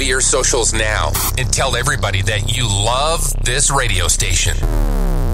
to your socials now and tell everybody that you love this radio station.